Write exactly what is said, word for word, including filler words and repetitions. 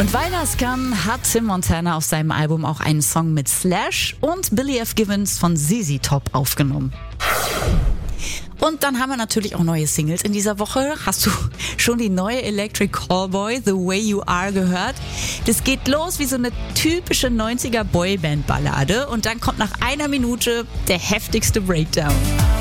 Und weil das kann, hat Tim Montana auf seinem Album auch einen Song mit Slash und Billy F. Gibbons von Z Z Top aufgenommen. Und dann haben wir natürlich auch neue Singles in dieser Woche. Hast du schon die neue Electric Callboy, The Way You Are, gehört? Das geht los wie so eine typische neunziger Boyband-Ballade und dann kommt nach einer Minute der heftigste Breakdown.